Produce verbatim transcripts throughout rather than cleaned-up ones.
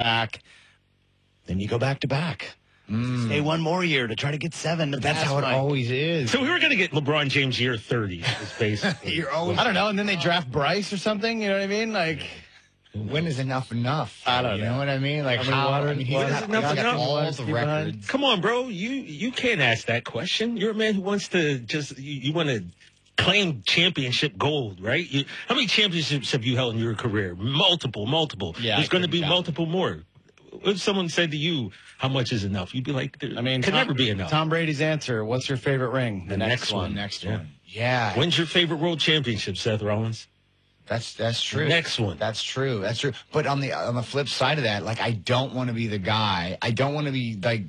back. Then you go back to back. Mm. Stay one more year to try to get seven. To That's pass how it Mike. always is. So we were going to get LeBron James year thirty. Is basically. You're always. I don't know. And then they draft Bryce or something. You know what I mean? Like, when is enough enough? I don't you know. know what I mean? Like, How many how? water- I mean, he's water- got, Is enough he's got enough? all Water the behind? records. Come on, bro. You you can't ask that question. You're a man who wants to just you, you want to claim championship gold, right? You, how many championships have you held in your career? Multiple, multiple. Yeah, There's I going to couldn't be count. multiple more. If someone said to you, "How much is enough?" You'd be like, "There I mean, could Tom, never be enough." Tom Brady's answer. What's your favorite ring? The next one. Next Yeah. one. Yeah. When's your favorite world championship, Seth Rollins? That's that's true. Next one. That's true. That's true. But on the on the flip side of that, like I don't want to be the guy. I don't want to be like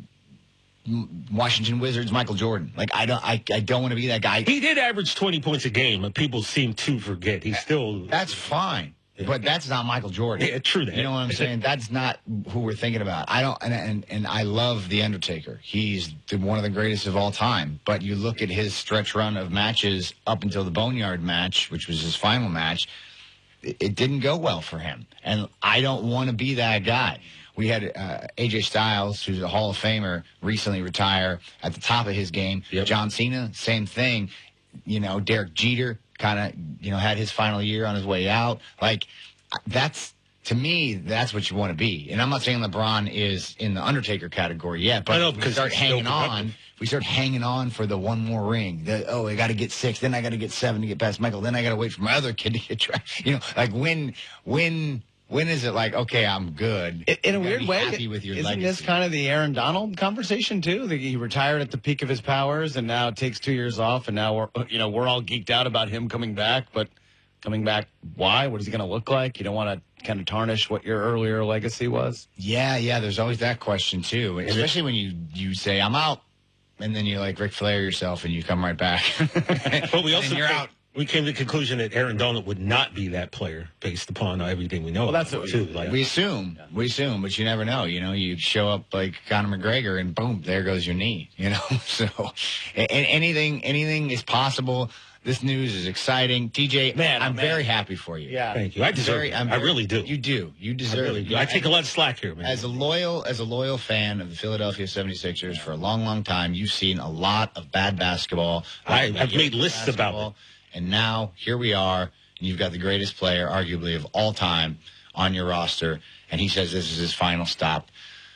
M- Washington Wizards Michael Jordan. Like I don't I I don't want to be that guy. He did average twenty points a game, and people seem to forget. He's still. That's fine. But that's not Michael Jordan. Yeah, true that. You know what I'm saying? That's not who we're thinking about. I don't, and and, and I love The Undertaker. He's the, one of the greatest of all time. But you look at his stretch run of matches up until the Boneyard match, which was his final match, it, it didn't go well for him. And I don't want to be that guy. We had uh, A J Styles, who's a Hall of Famer, recently retire at the top of his game. Yep. John Cena, same thing. You know, Derek Jeter kind of, you know, had his final year on his way out. Like, that's, to me, that's what you want to be. And I'm not saying LeBron is in the Undertaker category yet, but I know, if we because start he's still hanging on, productive. if we start hanging on for the one more ring, the, oh, I got to get six, then I got to get seven to get past Michael, then I got to wait for my other kid to get tracked. You know, like when, when, when is it like, okay, I'm good? In, in a You gotta weird be way, happy with your isn't legacy. this kind of the Aaron Donald conversation too? That he retired at the peak of his powers and now takes two years off, and now we're you know we're all geeked out about him coming back, but coming back, why? What is he going to look like? You don't want to kind of tarnish what your earlier legacy was. Yeah, yeah, there's always that question, too. Especially when you, you say, I'm out, and then you, like, Ric Flair yourself, and you come right back. But we And also you're came, out. we came to the conclusion that Aaron Donald would not be that player based upon everything we know. Well, that's about what him, we- too. Like, We assume, we assume, but you never know. You know, you show up like Conor McGregor, and boom, there goes your knee. You know, so a- a- anything, anything is possible. This news is exciting, T J. Man, oh, I'm man. very happy for you. Yeah. thank you. I deserve Very, it. I'm I very- really do. You do. You I deserve really it. do. I take a lot of slack here, man. As a loyal as a loyal fan of the Philadelphia seventy-sixers for a long, long time, you've seen a lot of bad basketball. I- Bad I've made lists about basketball, And now here we are, and you've got the greatest player, arguably of all time, on your roster, and he says this is his final stop.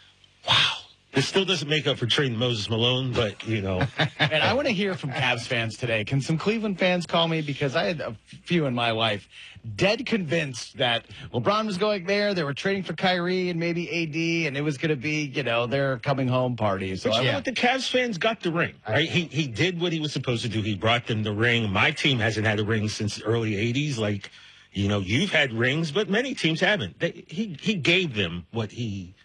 Wow. This still doesn't make up for trading Moses Malone, but, you know. And I want to hear from Cavs fans today. Can some Cleveland fans call me? Because I had a few in my life dead convinced that LeBron was going there. They were trading for Kyrie and maybe A D, and it was going to be, you know, their coming home party. So But you I know what? The Cavs fans got the ring, right? He he did what he was supposed to do. He brought them the ring. My team hasn't had a ring since the early eighties. Like, you know, you've had rings, but many teams haven't. They, he he gave them what he,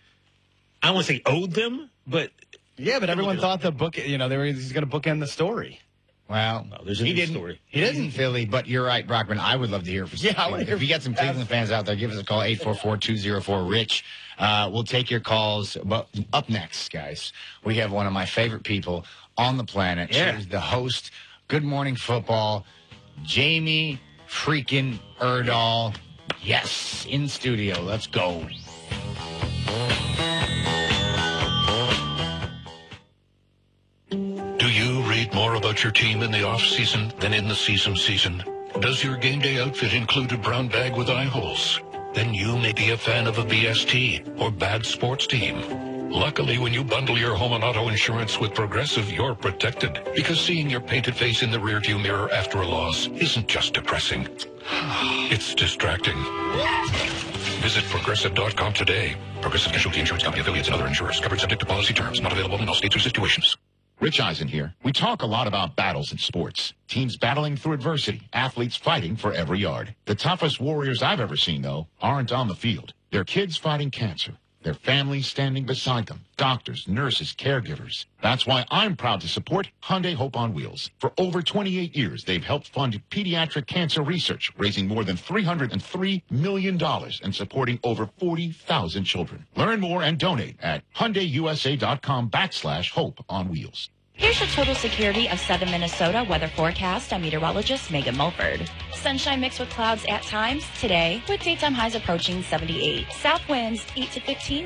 I don't want to say owed them, but yeah, but everyone thought the book, you know, they were he's going to bookend the story. Well, Well, there's a he new didn't. story. He didn't in Philly, but you're right, Brockman. I would love to hear from. Yeah, I wanna hear If you got some from Cleveland fans out there, give us a call eight four four, two oh four, rich. Uh, we'll take your calls. But up next, guys, we have one of my favorite people on the planet. Yeah. She's the host, Good Morning Football, Jamie freaking Erdahl. Yes, in studio. Let's go. Do you read more about your team in the off-season than in the season season? Does your game day outfit include a brown bag with eye holes? Then you may be a fan of a B S T or bad sports team. Luckily, when you bundle your home and auto insurance with Progressive, you're protected. Because seeing your painted face in the rearview mirror after a loss isn't just depressing. It's distracting. Visit Progressive dot com today. Progressive Casualty Insurance Company affiliates and other insurers. Covered subject to policy terms. Not available in all states or situations. Rich Eisen here. We talk a lot about battles in sports. Teams battling through adversity. Athletes fighting for every yard. The toughest warriors I've ever seen, though, aren't on the field. They're kids fighting cancer. Their families standing beside them. Doctors, nurses, caregivers. That's why I'm proud to support Hyundai Hope on Wheels. For over twenty-eight years, they've helped fund pediatric cancer research, raising more than three hundred three million dollars and supporting over forty thousand children. Learn more and donate at Hyundai U S A dot com backslash hope on wheels. Here's your total security of southern Minnesota weather forecast. I'm meteorologist Megan Mulford. Sunshine mixed with clouds at times today with daytime highs approaching seventy-eight. South winds eight to fifteen.